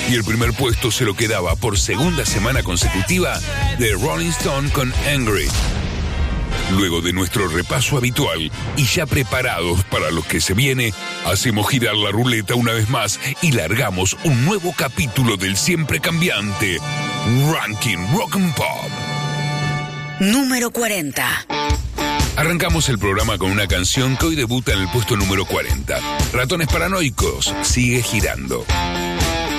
Y el primer puesto se lo quedaba por segunda semana consecutiva The Rolling Stone con Angry. Luego de nuestro repaso habitual y ya preparados para lo que se viene, hacemos girar la ruleta una vez más y largamos un nuevo capítulo del siempre cambiante Ranking Rock and Pop. Número 40. Arrancamos el programa con una canción que hoy debuta en el puesto número 40. Ratones Paranoicos, Sigue Girando.